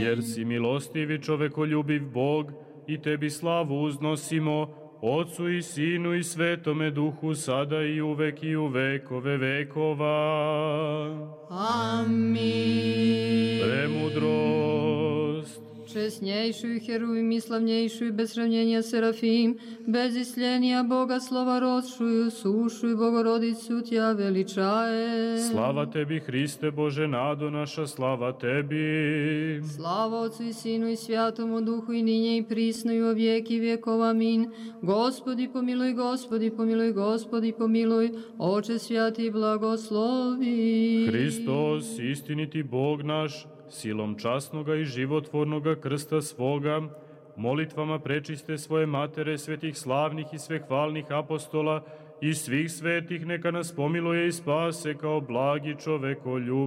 jer si milostivi čovekoljubiv Bog i tebi slavu uznosimo, Otcu i Sinu i Svetome Duhu, sada i uvek i u vekove vekova. Amin. Premudrost. Česnjejšu i heruvim i slavnjejšu i bez sravnjenja serafim, bez isljenja Boga slova rodšuju, sušu i Bogorodicu tja veličaje. Slava tebi, Hriste Bože, nado naša, slava tebi. Slava Otcu i Sinu i Svjatomu Duhu i ninje i prisno i u vijeki vjekov. Amin. Gospodi pomiluj, Gospodi pomiluj, Gospodi pomiluj, Oče svjati blagoslovi. Hristos, istiniti Bog naš, silom časnoga i životvornoga krsta svoga, molitvama prečiste svoje matere, svetih slavnih i svehvalnih apostola i svih svetih, neka nas pomiluje i spase kao blagi čovekoljubivi.